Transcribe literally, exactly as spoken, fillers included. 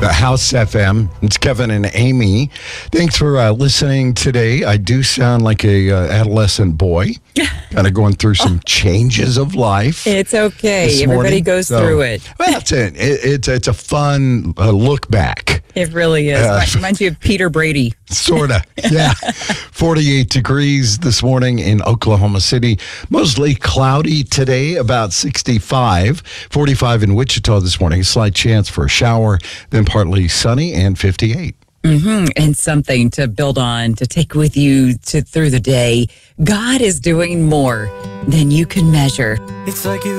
The House F M. It's Kevin and Amy. Thanks for uh, listening today. I do sound like a uh, adolescent boy, kind of going through some changes of life. It's okay. this Everybody morning. goes So, through it. Well, that's it. it it's it's a fun uh, look back. It really is. Uh, Reminds you of Peter Brady. Sort of, yeah. forty-eight degrees this morning in Oklahoma City. Mostly cloudy today, about sixty-five. forty-five in Wichita this morning. A slight chance for a shower, then partly sunny and fifty-eight. Mm-hmm. And something to build on, to take with you to through the day. God is doing more than you can measure. It's like you